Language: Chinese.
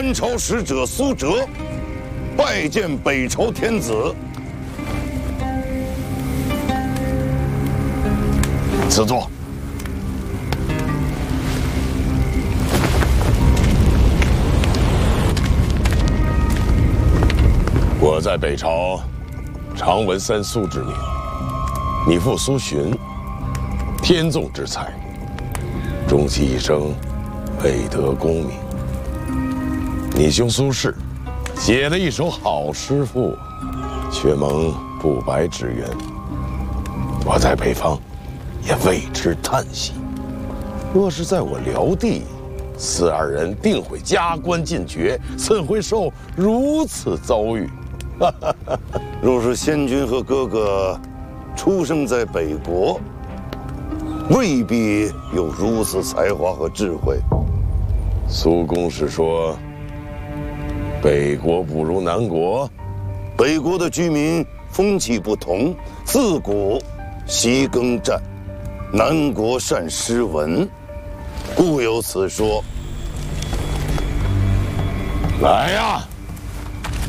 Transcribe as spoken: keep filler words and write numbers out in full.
南朝使者苏辙拜见北朝天子。赐座。我在北朝，常闻三苏之名。你父苏洵，天纵之才，终其一生未得功名。你兄苏轼，写了一首好诗赋，却蒙不白之冤。我在北方，也为之叹息。若是在我辽地，此二人定会加官进爵，怎会受如此遭遇？若是先君和哥哥出生在北国，未必有如此才华和智慧。苏公是说，北国不如南国，北国的居民风气不同，自古习耕战，南国善诗文，故有此说。来呀！